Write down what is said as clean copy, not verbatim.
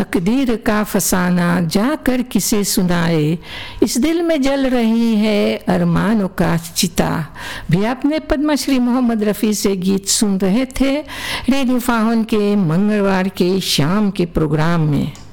तकदीर का फसाना जाकर किसे सुनाए, इस दिल में जल रही है अरमानों का चिता। भी आपने पद्मश्री मोहम्मद रफ़ी से गीत सुन रहे थे रेडियो फाहन के मंगलवार के शाम के प्रोग्राम में।